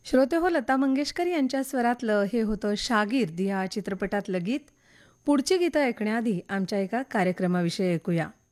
श्रोते हो, लता मंगेशकर यांच्या स्वरातलं हे होतं शागिर्द या चित्रपटातलं गीत. पुढची गीतं ऐकण्याआधी आमच्या एका कार्यक्रमाविषयी ऐकूया.